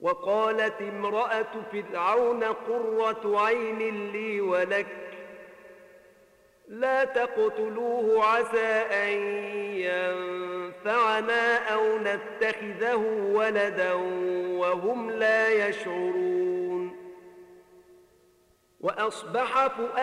وقالت امرأة فرعون قرة عين لي ولك لا تقتلوه عسى أن ينفعنا أو نتخذه ولدا وهم لا يشعرون. وأصبح فؤاد